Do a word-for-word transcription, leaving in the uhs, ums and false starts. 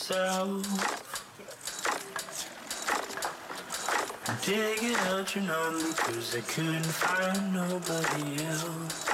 myself. Dig it out your number, cause I couldn't find nobody else.